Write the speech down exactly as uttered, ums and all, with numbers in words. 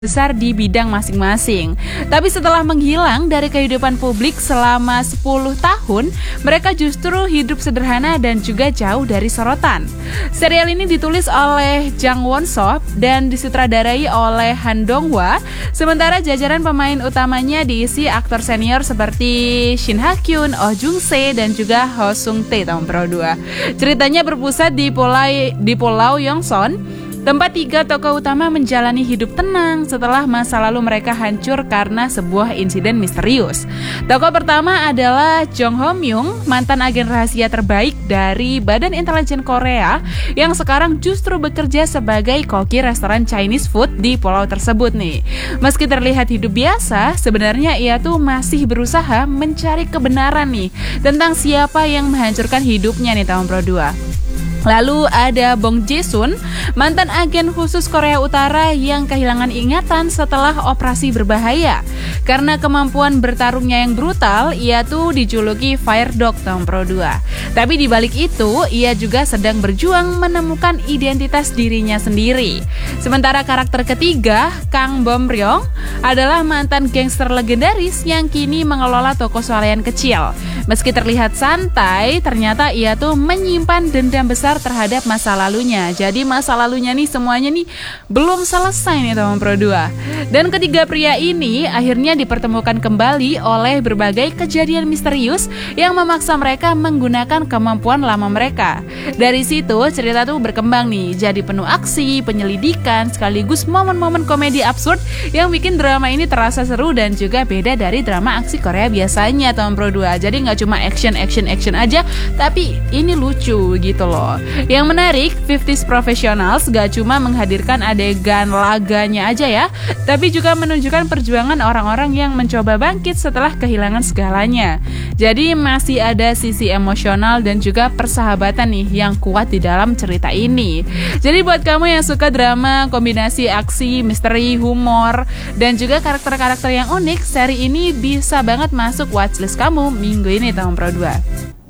besar di bidang masing-masing. Tapi setelah menghilang dari kehidupan publik selama sepuluh tahun, mereka justru hidup sederhana dan juga jauh dari sorotan. Serial ini ditulis oleh Jang Won-sop dan disutradarai oleh Han Dong-hwa, sementara jajaran pemain utamanya diisi aktor senior seperti Shin Ha-kyun, Oh Jung-se, dan juga Ho Sung-tae tahun pro dua. Ceritanya berpusat di Pulau, di Pulau Yongsan, tempat tiga tokoh utama menjalani hidup tenang setelah masa lalu mereka hancur karena sebuah insiden misterius. Tokoh pertama adalah Jong Ho-myung, mantan agen rahasia terbaik dari Badan Intelijen Korea yang sekarang justru bekerja sebagai koki restoran Chinese food di pulau tersebut nih. Meski terlihat hidup biasa, sebenarnya ia tuh masih berusaha mencari kebenaran nih tentang siapa yang menghancurkan hidupnya nih tahun pro dua. Lalu ada Bong Jae-sun, mantan agen khusus Korea Utara yang kehilangan ingatan setelah operasi berbahaya. Karena kemampuan bertarungnya yang brutal, ia tuh dijuluki Fire Dog tahun pro dua. Tapi di balik itu, ia juga sedang berjuang menemukan identitas dirinya sendiri. Sementara karakter ketiga, Kang Bom-ryong, adalah mantan gangster legendaris yang kini mengelola toko swalayan kecil. Meski terlihat santai, ternyata ia tuh menyimpan dendam besar terhadap masa lalunya. Jadi masa lalunya nih semuanya nih belum selesai nih tahun pro dua. Dan ketiga pria ini akhirnya dipertemukan kembali oleh berbagai kejadian misterius yang memaksa mereka menggunakan kemampuan lama mereka. Dari situ cerita tuh berkembang nih, jadi penuh aksi, penyelidikan, sekaligus momen-momen komedi absurd yang bikin drama ini terasa seru dan juga beda dari drama aksi Korea biasanya tahun pro dua. Jadi nggak cuma action action action aja, tapi ini lucu gitu loh. Yang menarik, fifties Professionals gak cuma menghadirkan adegan laganya aja ya, tapi juga menunjukkan perjuangan orang-orang yang mencoba bangkit setelah kehilangan segalanya. Jadi masih ada sisi emosional dan juga persahabatan nih yang kuat di dalam cerita ini. Jadi buat kamu yang suka drama, kombinasi aksi, misteri, humor, dan juga karakter-karakter yang unik, seri ini bisa banget masuk watchlist kamu minggu ini tahun pro dua.